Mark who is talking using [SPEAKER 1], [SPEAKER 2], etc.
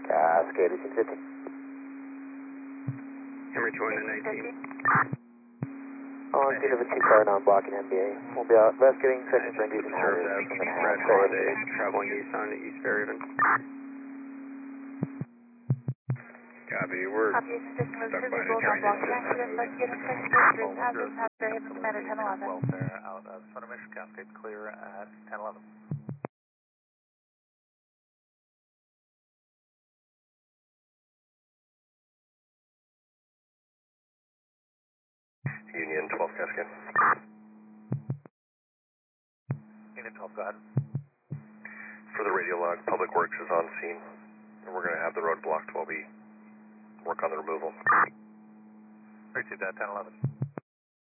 [SPEAKER 1] Cascade 1850.
[SPEAKER 2] Henry 219.
[SPEAKER 1] On scene of a 2-car non-blocking MBA. We'll be out investigating second ranges and hazards. I'm going to have
[SPEAKER 2] Grande, traveling east on East Fairhaven.
[SPEAKER 3] Copy, we're stuck by the Chinese
[SPEAKER 4] Welfare out of Sunamish, Cascade clear at 1011.
[SPEAKER 3] Union 12 Cascade.
[SPEAKER 4] Union 12, go ahead.
[SPEAKER 3] For the radio log, Public Works is on scene, and we're going to have the road block 12E. Work on the removal.
[SPEAKER 4] Received that, 1011.